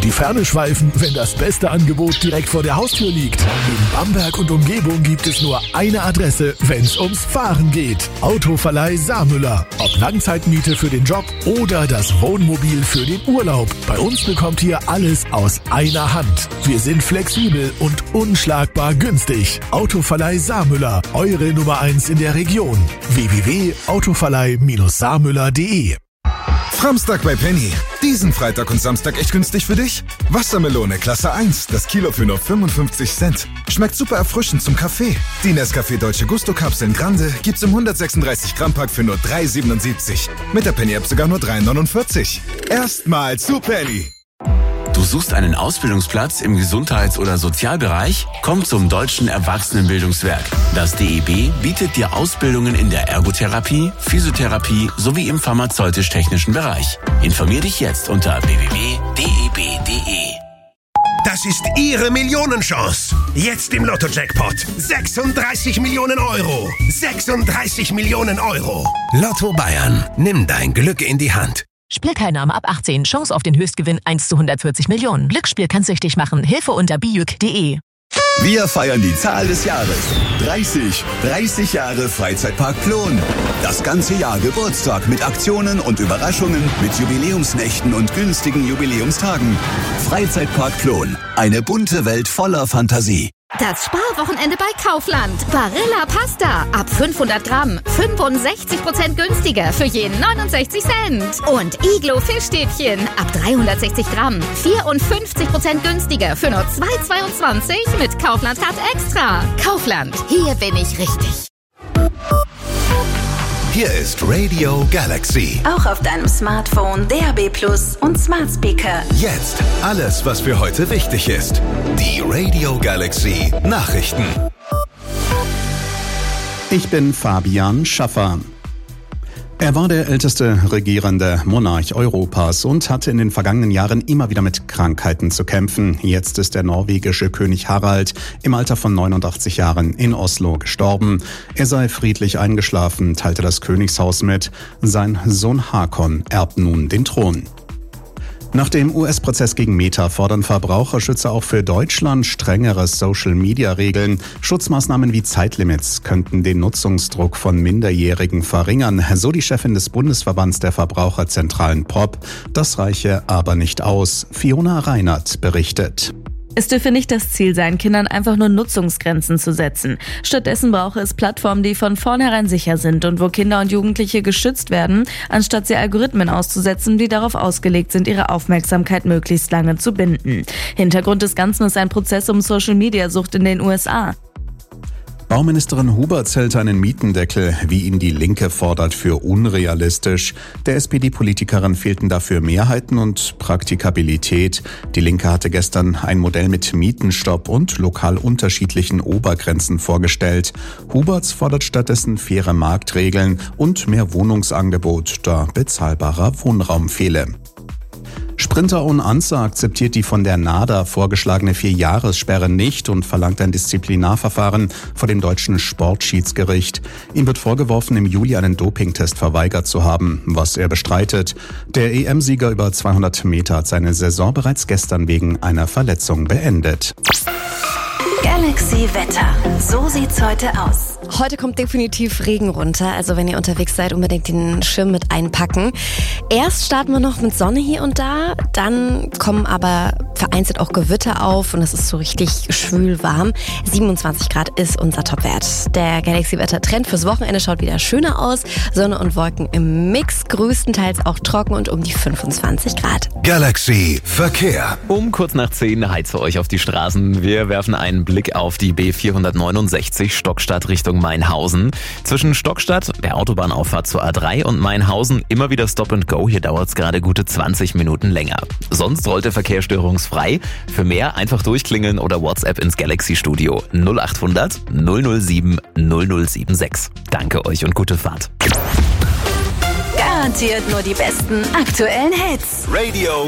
die Ferne schweifen, wenn das beste Angebot direkt vor der Haustür liegt? In Bamberg und Umgebung gibt es nur eine Adresse, wenn's ums Fahren geht. Autoverleih Saarmüller. Ob Langzeitmiete für den Job oder das Wohnmobil für den Urlaub. Bei uns bekommt ihr alles aus einer Hand. Wir sind flexibel und unschlagbar günstig. Autoverleih Saarmüller. Eure Nummer 1 in der Region. www.autoverleih-saarmüller.de. Framstag bei Penny. Diesen Freitag und Samstag echt günstig für dich? Wassermelone Klasse 1, das Kilo für nur 55 Cent. Schmeckt super erfrischend zum Kaffee. Die Nescafé Dolce Gusto Kapseln Grande gibt's im 136 Gramm Pack für nur 3,77. Mit der Penny App sogar nur 3,49. Erstmal zu Penny. Du suchst einen Ausbildungsplatz im Gesundheits- oder Sozialbereich? Komm zum Deutschen Erwachsenenbildungswerk. Das DEB bietet dir Ausbildungen in der Ergotherapie, Physiotherapie sowie im pharmazeutisch-technischen Bereich. Informier dich jetzt unter www.deb.de. Das ist Ihre Millionenchance. Jetzt im Lotto-Jackpot. 36 Millionen Euro. 36 Millionen Euro. Lotto Bayern. Nimm dein Glück in die Hand. Spielteilnahme ab 18. Chance auf den Höchstgewinn 1 zu 140 Millionen. Glücksspiel kann süchtig machen. Hilfe unter bijuk.de. Wir feiern die Zahl des Jahres. 30 Jahre Freizeitpark Plon. Das ganze Jahr Geburtstag mit Aktionen und Überraschungen, mit Jubiläumsnächten und günstigen Jubiläumstagen. Freizeitpark Plon. Eine bunte Welt voller Fantasie. Das Sparwochenende bei Kaufland. Barilla Pasta. Ab 500 Gramm. 65% günstiger für jeden 69 Cent. Und Iglo Fischstäbchen. Ab 360 Gramm. 54% günstiger für nur 2,22 mit Kaufland Card Extra. Kaufland. Hier bin ich richtig. Hier ist Radio Galaxy. Auch auf deinem Smartphone, DAB+ und Smart Speaker. Jetzt alles, was für heute wichtig ist. Die Radio Galaxy Nachrichten. Ich bin Fabian Schaffer. Er war der älteste regierende Monarch Europas und hatte in den vergangenen Jahren immer wieder mit Krankheiten zu kämpfen. Jetzt ist der norwegische König Harald im Alter von 89 Jahren in Oslo gestorben. Er sei friedlich eingeschlafen, teilte das Königshaus mit. Sein Sohn Hakon erbt nun den Thron. Nach dem US-Prozess gegen Meta fordern Verbraucherschützer auch für Deutschland strengere Social-Media-Regeln. Schutzmaßnahmen wie Zeitlimits könnten den Nutzungsdruck von Minderjährigen verringern, so die Chefin des Bundesverbands der Verbraucherzentralen PROP. Das reiche aber nicht aus. Fiona Reinert berichtet. Es dürfe nicht das Ziel sein, Kindern einfach nur Nutzungsgrenzen zu setzen. Stattdessen brauche es Plattformen, die von vornherein sicher sind und wo Kinder und Jugendliche geschützt werden, anstatt sie Algorithmen auszusetzen, die darauf ausgelegt sind, ihre Aufmerksamkeit möglichst lange zu binden. Hintergrund des Ganzen ist ein Prozess um Social-Media-Sucht in den USA. Bauministerin Huberts hält einen Mietendeckel, wie ihn die Linke fordert, für unrealistisch. Der SPD-Politikerin fehlten dafür Mehrheiten und Praktikabilität. Die Linke hatte gestern ein Modell mit Mietenstopp und lokal unterschiedlichen Obergrenzen vorgestellt. Huberts fordert stattdessen faire Marktregeln und mehr Wohnungsangebot, da bezahlbarer Wohnraum fehle. Sprinter Un Ansa akzeptiert die von der NADA vorgeschlagene 4-Jahressperre nicht und verlangt ein Disziplinarverfahren vor dem deutschen Sportschiedsgericht. Ihm wird vorgeworfen, im Juli einen Dopingtest verweigert zu haben, was er bestreitet. Der EM-Sieger über 200 Meter hat seine Saison bereits gestern wegen einer Verletzung beendet. Galaxy Wetter. So sieht's heute aus. Heute kommt definitiv Regen runter, also wenn ihr unterwegs seid, unbedingt den Schirm mit einpacken. Erst starten wir noch mit Sonne hier und da, dann kommen aber vereinzelt auch Gewitter auf und es ist so richtig schwül warm. 27 Grad ist unser Topwert. Der Galaxy-Wetter-Trend fürs Wochenende schaut wieder schöner aus. Sonne und Wolken im Mix, größtenteils auch trocken und um die 25 Grad. Galaxy Verkehr. Um kurz nach 10 heizt für euch auf die Straßen. Wir werfen einen Blick auf die B469 Stockstadt Richtung Mainhausen. Zwischen Stockstadt, der Autobahnauffahrt zur A3 und Mainhausen immer wieder Stop and Go. Hier dauert es gerade gute 20 Minuten länger. Sonst rollt der Verkehr störungsfrei. Für mehr einfach durchklingeln oder WhatsApp ins Galaxy-Studio 0800 007 0076. Danke euch und gute Fahrt. Garantiert nur die besten aktuellen Hits. Radio